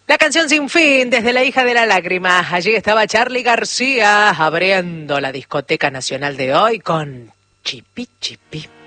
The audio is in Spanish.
La canción Sin Fin, desde La hija de la lágrima. Allí estaba Charly García abriendo la discoteca nacional de hoy con Chipi Chipi.